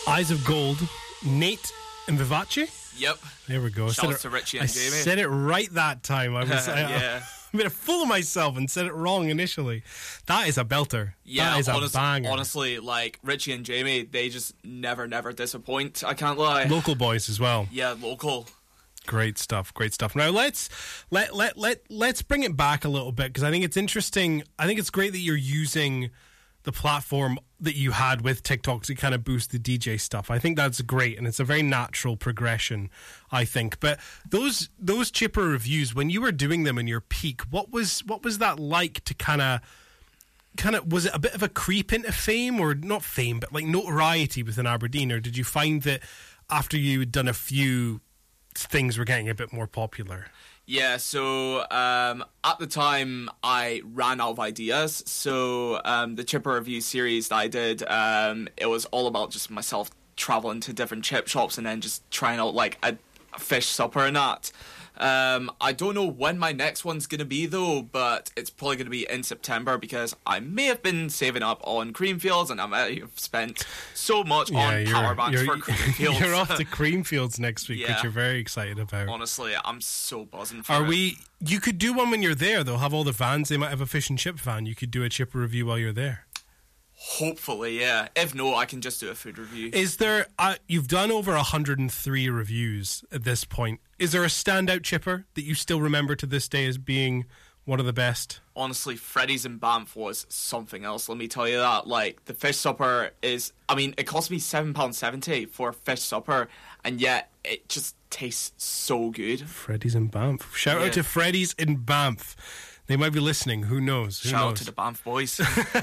Eyes of Gold, Nate and Vivace. Yep. There we go. Shout out to Richie and Jamie. I said it right that time. I was Yeah. I made a fool of myself and said it wrong initially. That is a belter. Yeah, that is a banger. honestly, like Richie and Jamie, they just never disappoint. I can't lie. Local boys as well. Yeah, local. Great stuff. Now let's bring it back a little bit, because I think it's interesting. I think it's great that you're using the platform that you had with TikTok to kind of boost the DJ stuff. I think that's great, and it's a very natural progression, I think. But those Chipper reviews, when you were doing them in your peak, what was that like to kind of was it a bit of a creep into fame, or not fame, but like notoriety within Aberdeen? Or did you find that after you had done a few, things were getting a bit more popular? Yeah, so at the time I ran out of ideas. So the Chipper Review series that I did, it was all about just myself traveling to different chip shops and then just trying out like a fish supper and that. I don't know when my next one's going to be though, but it's probably going to be in September, because I may have been saving up on Creamfields, and I may have spent so much on power banks for Creamfields. You're off to Creamfields next week, which you're very excited about. Honestly, I'm so buzzing for it. You could do one when you're there, though. Have all the vans. They might have a fish and chip van. You could do a Chipper review while you're there. Hopefully, yeah. If no, I can just do a food review. Is there... you've done over 103 reviews at this point. Is there a standout Chipper that you still remember to this day as being one of the best? Honestly, Freddy's in Banff was something else, let me tell you that. Like, the fish supper is... I mean, it cost me £7.70 for a fish supper, and yet it just tastes so good. Freddy's in Banff. Shout out to Freddy's in Banff. They might be listening. Who knows? Shout out to the Banff boys.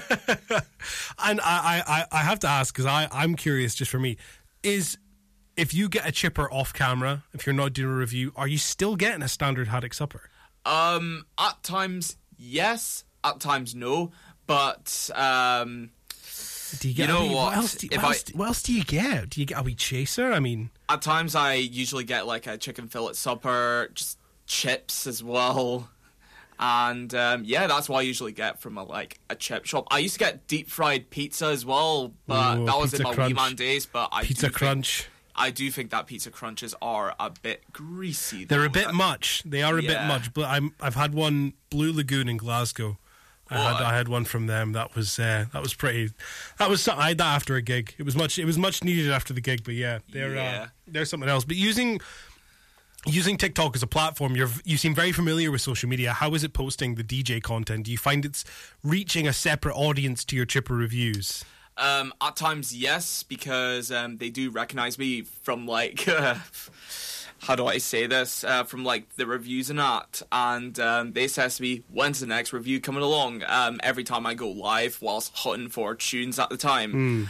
And I have to ask, because I'm curious just for me, is if you get a Chipper off camera, if you're not doing a review, are you still getting a standard haddock supper? At times, yes. At times, no. But, do you get, what else do you get? Do you get a wee chaser? I mean... At times, I usually get like a chicken fillet supper, just chips as well. And that's what I usually get from a chip shop. I used to get deep fried pizza as well, but that was in my wee man days. But Pizza Crunch. I do think that Pizza Crunches are a bit greasy. They're a bit much. They are a bit much. But I've had one, Blue Lagoon in Glasgow. I had one from them. That was pretty. That was something I had that after a gig. It was much needed after the gig. But they're something else. But using TikTok as a platform, you seem very familiar with social media. How is it posting the DJ content? Do you find it's reaching a separate audience to your Chipper reviews? At times, yes, because they do recognize me from like how do I say this? From like the reviews and that, and they say to me, "When's the next review coming along?" Every time I go live, whilst hunting for tunes at the time.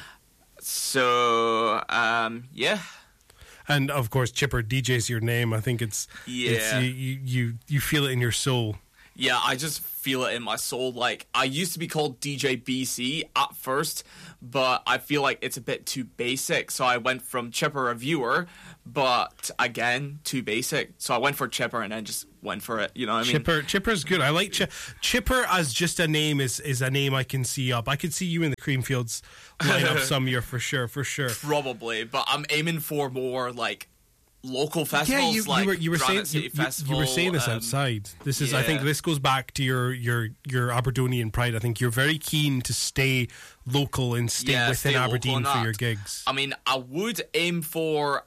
So yeah. And of course, Chipper DJ's your name. I think it's you feel it in your soul. Yeah, I just feel it in my soul. Like, I used to be called DJ BC at first, but I feel like it's a bit too basic. So I went from Chipper Reviewer, but again, too basic. So I went for Chipper and then just went for it. You know what I mean? Chipper's good. I like Chipper as just a name is a name I can see up. I could see you in the Creamfields lineup some year for sure. Probably, but I'm aiming for more like local festivals. Yeah, you were saying Festival, you were saying this outside. This is I think this goes back to your Aberdonian pride. I think you're very keen to stay local and stay within Aberdeen for your gigs. I mean, I would aim for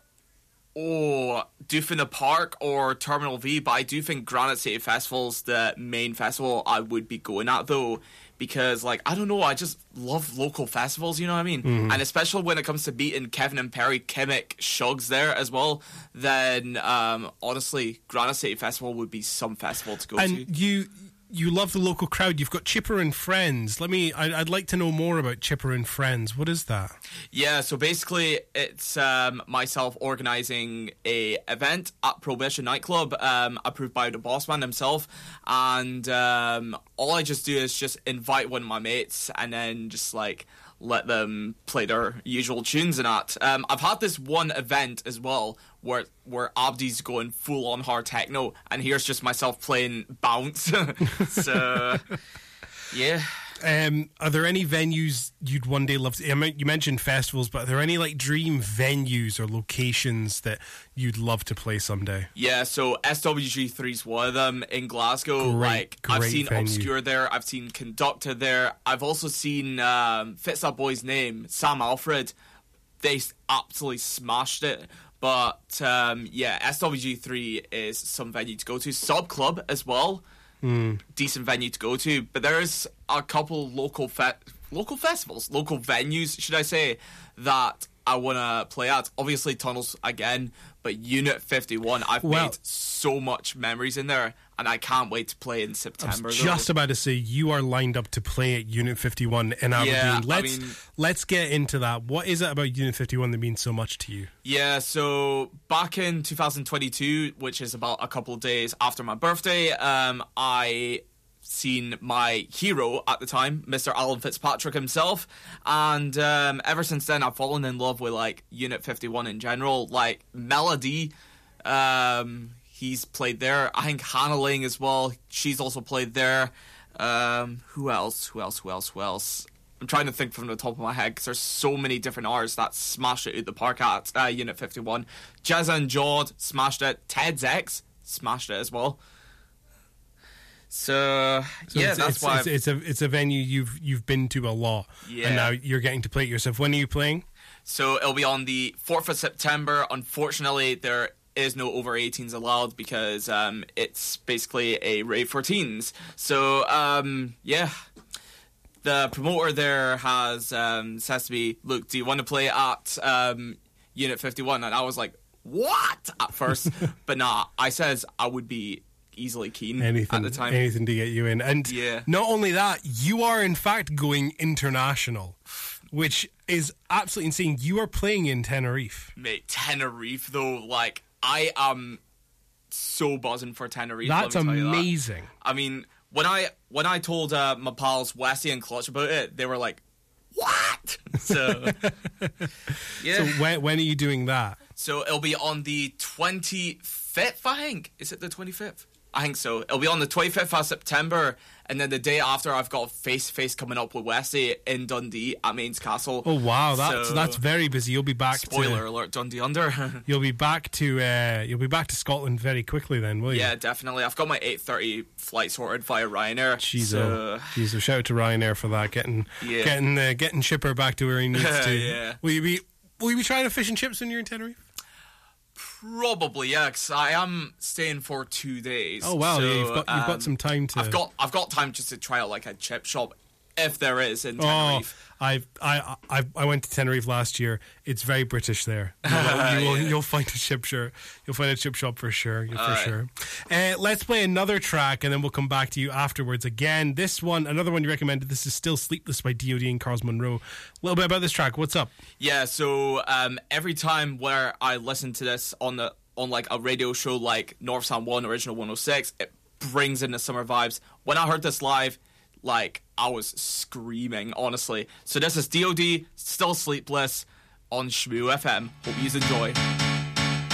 Dufferin Park or Terminal V, but I do think Granite City Festival's the main festival I would be going at though, because like I don't know, I just love local festivals, you know what I mean? And especially when it comes to beating Kevin and Perry, Kimmick, Shugs there as well, then honestly Granite City Festival would be some festival to go to. And you love the local crowd. You've got Chipper and Friends. I'd like to know more about Chipper and Friends. What is that? Yeah, so basically it's myself organising a event at Prohibition Nightclub, approved by the boss man himself, and all I just do is just invite one of my mates and then just like let them play their usual tunes and that. I've had this one event as well where Abdi's going full on hard techno and here's just myself playing bounce. So yeah. Are there any venues you'd one day love to... I mean, you mentioned festivals, but are there any like dream venues or locations that you'd love to play someday? Yeah, so SWG3 is one of them in Glasgow. I've seen venue. Obscure there. I've seen Conductor there. I've also seen Fits That Boy's Name, Sam Alfred. They absolutely smashed it. But SWG3 is some venue to go to. Sub Club as well. Decent venue to go to. But there's a couple local festivals, local venues, should I say, that I want to play at. Obviously, Tunnels again, but Unit 51. I've made so much memories in there, and I can't wait to play in September. I was just about to say, you are lined up to play at Unit 51 in Aberdeen. Let's get into that. What is it about Unit 51 that means so much to you? Yeah, so back in 2022, which is about a couple of days after my birthday, I seen my hero at the time, Mr. Alan Fitzpatrick himself, and ever since then I've fallen in love with like Unit 51 in general. Like Melody, he's played there. I think Hannah Ling as well, she's also played there. Who else? I'm trying to think from the top of my head because there's so many different artists that smashed it at the park at Unit 51. Jazza and Jawed smashed it. Ted's X smashed it as well. So that's why it's a venue you've been to a lot, and now you're getting to play it yourself. When are you playing? So it'll be on the 4th of September. Unfortunately, there is no over 18s allowed because it's basically a rave for teens. So the promoter there has says to me, "Look, do you want to play at Unit 51?" And I was like, "What?" at first, but nah. I says I would be easily keen at the time. Anything to get you in. And not only that, you are in fact going international, which is absolutely insane. You are playing in Tenerife. Mate, Tenerife though, like I am so buzzing for Tenerife. That's amazing. I mean, when I told my pals Westy and Clutch about it, they were like, "What?" So So when are you doing that? So it'll be on the 25th, I think. Is it the 25th? I think so. It'll be on the 25th of September, and then the day after, I've got face-to-face coming up with Wesley in Dundee at Mains Castle. Oh wow, that's very busy. You'll be back. Spoiler alert: Dundee Under. You'll be back to Scotland very quickly, then, will you? Yeah, definitely. I've got my 8:30 flight sorted via Ryanair. Jeez, shout out to Ryanair for that. Getting Chipper back to where he needs to. Yeah. Will you be trying to fish and chips when you're in Tenerife? Probably, yeah, because I am staying for 2 days. Oh wow, so, you've got some time to. I've got time just to try out like a chip shop, if there is in Tenerife. I went to Tenerife last year. It's very British there. You'll find a chip shop. You'll find a chip shop for sure. Sure. Let's play another track, and then we'll come back to you afterwards. Again, this one, another one you recommended. This is Still Sleepless by DoD and Carls Monroe. A little bit about this track. What's up? Yeah. So every time where I listen to this on like a radio show like North Sound 1 Original 106, it brings in the summer vibes. When I heard this live, like, I was screaming, honestly. So this is DoD, Still Sleepless, on Shmoo FM. Hope you enjoy.